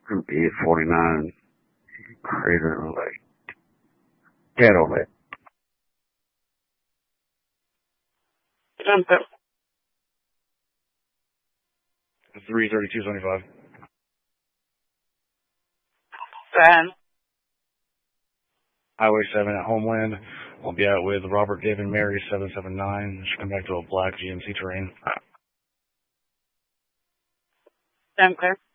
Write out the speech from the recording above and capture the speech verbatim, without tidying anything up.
Group eight forty-nine, Crater Lake, Ghetto Lake. Tempo. three thirty-two seventy-five. Ten. Highway seven at Homeland. I'll be out with Robert David Mary seven seven nine. Should come back to a black G M C terrain. Ten clear.